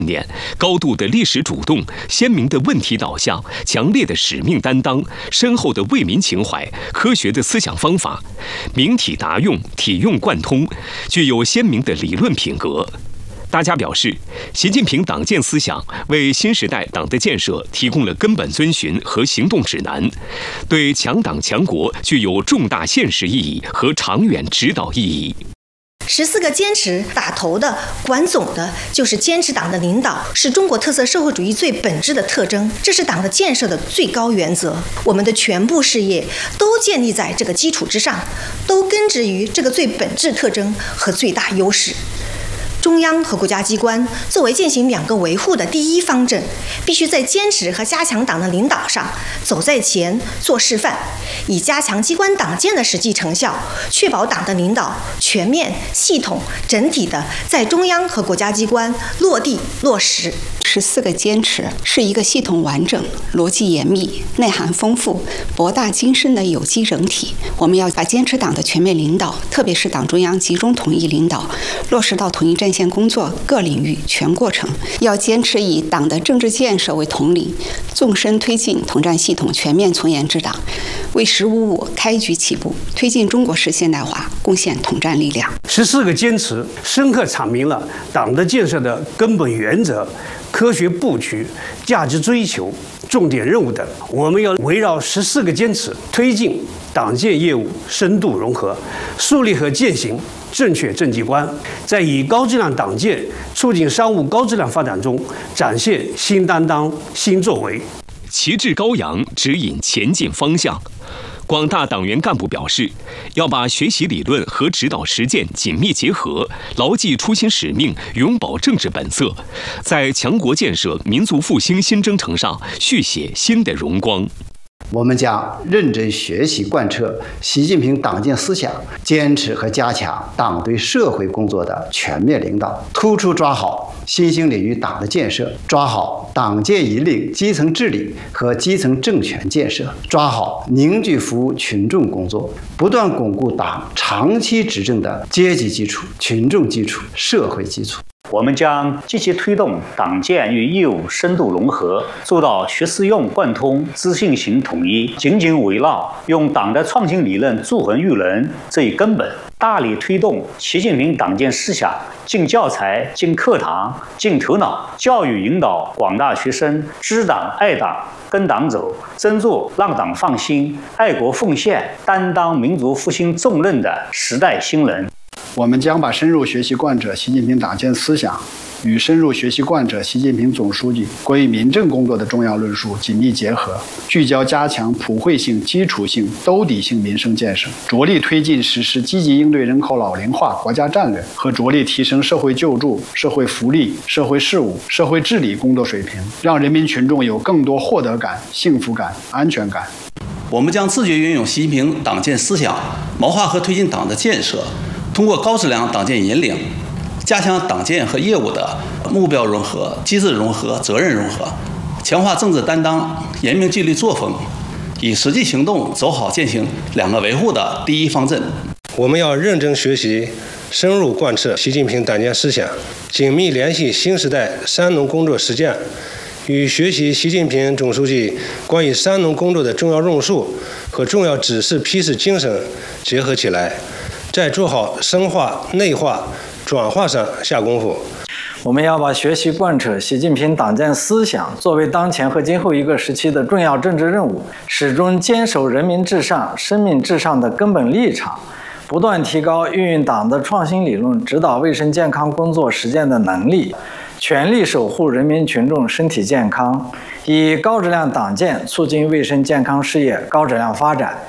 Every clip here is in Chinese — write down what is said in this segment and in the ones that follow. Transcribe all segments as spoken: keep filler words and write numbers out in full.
念，高度的历史主动，鲜明的问题导向，强烈的使命担当，深厚的为民情怀，科学的思想方法，明体达用，体用贯通，具有鲜明的理论品格。大家表示，习近平党建思想为新时代党的建设提供了根本遵循和行动指南，对强党强国具有重大现实意义和长远指导意义。 十四个坚持打头的、管总的，就是坚持党的领导，是中国特色社会主义最本质的特征，这是党的建设的最高原则。我们的全部事业都建立在这个基础之上，都根植于这个最本质特征和最大优势。中央和国家机关作为践行两个维护的第一方阵，必须在坚持和加强党的领导上走在前做示范，以加强机关党建的实际成效，确保党的领导全面、系统、整体的在中央和国家机关落地落实。 十四个坚持是一个系统完整、逻辑严密、内涵丰富、博大精深的有机整体。我们要把坚持党的全面领导，特别是党中央集中统一领导，落实到统一战线工作各领域全过程。要坚持以党的政治建设为统领，纵深推进统战系统全面从严治党，为“十五五”开局起步，推进中国式现代化贡献统战力量。 十四个坚持深刻阐明了党的建设的根本原则、科学布局、价值追求、重点任务等。我们要围绕十四个坚持，推进党建业务深度融合，树立和践行正确政绩观，在以高质量党建促进商务高质量发展中，展现新担当、新作为， 旗帜高扬，指引前进方向。广大党员干部表示，要把学习理论和指导实践紧密结合，牢记初心使命，永葆政治本色，在强国建设、民族复兴新征程上续写新的荣光。 我们将认真学习贯彻习近平党建思想，坚持和加强党对社会工作的全面领导，突出抓好新兴领域党的建设，抓好党建引领基层治理和基层政权建设，抓好凝聚服务群众工作，不断巩固党长期执政的阶级基础、群众基础、社会基础。 我们将积极推动党建与业务深度融合，做到学思用贯通、知信行统一，紧紧围绕用党的创新理论铸衡育人这一根本，大力推动习近平党建思想进教材、进课堂、进头脑，教育引导广大学生知党爱党、跟党走，真做让党放心、爱国奉献、担当民族复兴重任的时代新人。 我们将把深入学习贯彻习近平党建思想与深入学习贯彻习近平总书记关于民政工作的重要论述紧密结合，聚焦加强普惠性、基础性、兜底性民生建设，着力推进实施积极应对人口老龄化国家战略和着力提升社会救助、社会福利、社会事务、社会治理工作水平，让人民群众有更多获得感、幸福感、安全感。 我们将自觉运用习近平党建思想，谋划和推进党的建设，通过高质量党建引领，加强党建和业务的目标融合、机制融合、责任融合，强化政治担当、严明纪律作风，以实际行动走好践行两个维护的第一方阵。 我们要认真学习，深入贯彻习近平党建思想，紧密联系新时代三农工作实践，与学习习近平总书记关于三农工作的重要论述和重要指示批示精神结合起来，在做好深化、内化、转化上下功夫。 我们要把学习贯彻习近平党建思想作为当前和今后一个时期的重要政治任务，始终坚守人民至上、生命至上的根本立场，不断提高运用党的创新理论指导卫生健康工作实践的能力，全力守护人民群众身体健康，以高质量党建促进卫生健康事业高质量发展。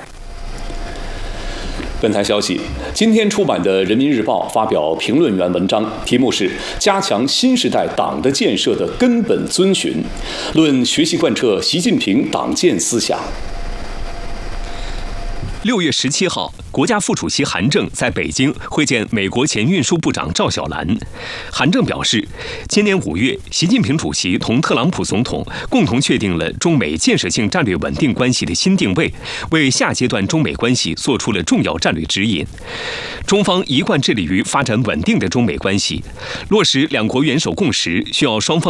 本台消息，今天出版的《人民日报》发表评论员文章，题目是《加强新时代党的建设的根本遵循》，论学习贯彻习近平党建思想。 六月十七号，国家副主席韩正在北京会见美国前运输部长赵小兰。韩正表示，今年五月，习近平主席同特朗普总统共同确定了中美建设性战略稳定关系的新定位，为下阶段中美关系做出了重要战略指引。中方一贯致力于发展稳定的中美关系，落实两国元首共识，需要双方